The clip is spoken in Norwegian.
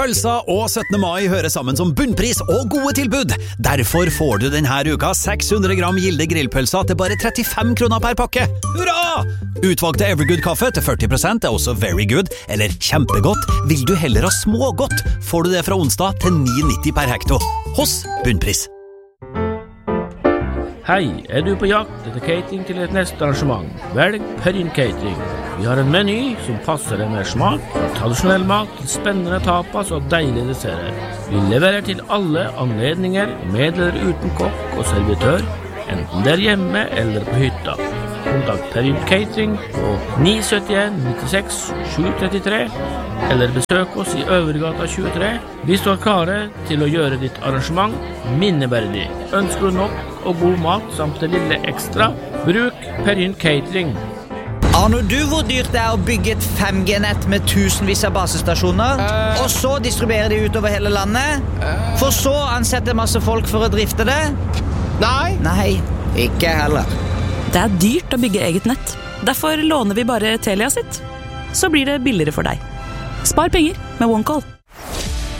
Pølser og 17. mai hører sammen som bunnpris og gode tilbud. Derfor får du denne uka 600 gram Gilde grillpølser til bare 35 kroner per pakke. Hurra! Utvalgte Evergood-kaffe til 40% er også very good, eller kjempegodt. Vil du heller ha smågodt, får du det fra onsdag til 9,90 per hekto. Hos Bunnpris. Hei, du på jakt etter catering til et neste arrangement? Velg Perrin Catering. Vi har en meny som passer deg med smak, fra tradisjonell mat til spennende tapas og deilige desserter. Vi leverer til alle anledninger, med eller uten kokk og servitør, enten det er hjemme eller på hytta. Kontakt Perrin Catering på 971 96 733, eller besøk oss i Øvergata 23. Vi står klare til å gjøre ditt arrangement minneverdig. Ønsker du nok og god mat samt det lille ekstra? Bruk Perrin Catering. Aner du hvor dyrt det er å bygge et 5G-nett med tusenvis av basestasjoner, og så distribuere de utover hele landet, for så ansette masse folk for å drifte det? Nei, ikke heller. Det er dyrt å bygge eget nett. Derfor låner vi bare Telia sitt. Så blir det billigere for deg. Spar penger med OneCall.